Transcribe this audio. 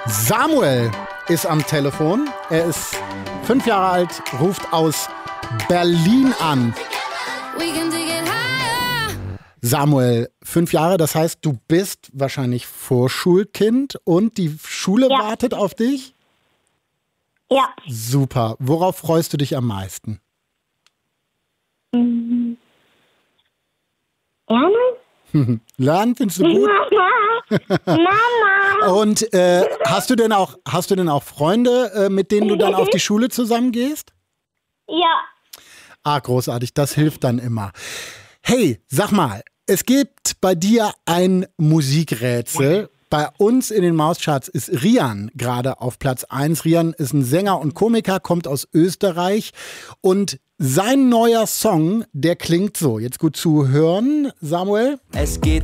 Samuel ist am Telefon. Er ist 5 Jahre alt, ruft aus Berlin an. Samuel, 5 Jahre, das heißt, du bist wahrscheinlich Vorschulkind und die Schule wartet auf dich? Ja. Super. Worauf freust du dich am meisten? Lernen? Lernen findest du gut? Mama. Und hast du denn auch Freunde, mit denen du dann auf die Schule zusammen gehst? Ja. Ah, großartig, das hilft dann immer. Hey, sag mal, es gibt bei dir ein Musikrätsel. Bei uns in den Mauscharts ist Rian gerade auf Platz 1. Rian ist ein Sänger und Komiker, kommt aus Österreich und sein neuer Song, der klingt so. Jetzt gut zuhören, Samuel. Es geht